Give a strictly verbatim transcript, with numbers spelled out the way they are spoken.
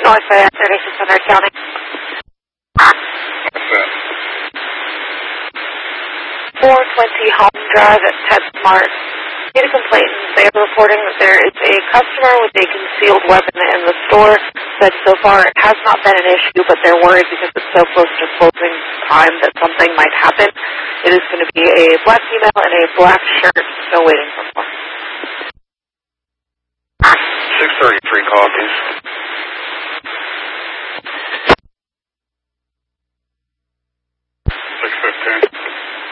North Bay, thirty-six hundred County. What's that? four twenty Home Drive at PetSmart. Get a complaint. They are reporting that there is a customer with a concealed weapon in the store. Said so far it has not been an issue, but they're worried because it's so close to closing time that something might happen. It is going to be a black female in a black shirt. No waiting for more. six thirty-three copies.